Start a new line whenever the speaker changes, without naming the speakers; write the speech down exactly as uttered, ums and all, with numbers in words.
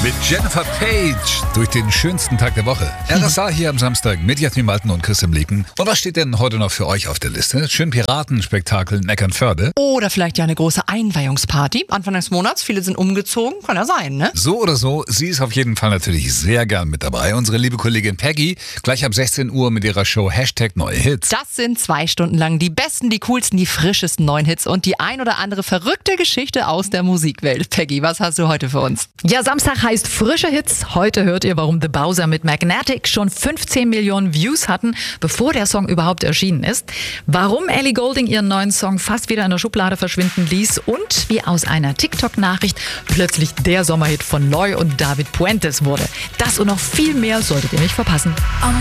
Mit Jennifer Page durch den schönsten Tag der Woche. R S A hier am Samstag mit Jasmin Malten und Christian Leken. Und was steht denn heute noch für euch auf der Liste? Schön Piratenspektakel in Eckernförde.
Oder vielleicht ja eine große Einweihungsparty. Anfang des Monats, viele sind umgezogen, kann ja sein, ne?
So oder so, sie ist auf jeden Fall natürlich sehr gern mit dabei. Unsere liebe Kollegin Peggy, gleich ab sechzehn Uhr mit ihrer Show Hashtag Neue Hits.
Das sind zwei Stunden lang die besten, die coolsten, die frischesten neuen Hits und die ein oder andere verrückte Geschichte aus der Musikwelt. Peggy, was hast du heute für uns?
Ja, Samstag heißt frische Hits. Heute hört ihr, warum The Bowser mit Magnetic schon fünfzehn Millionen Views hatten, bevor der Song überhaupt erschienen ist. Warum Ellie Goulding ihren neuen Song fast wieder in der Schublade verschwinden ließ und wie aus einer TikTok-Nachricht plötzlich der Sommerhit von Loy und David Puentes wurde. Das und noch viel mehr solltet ihr nicht verpassen.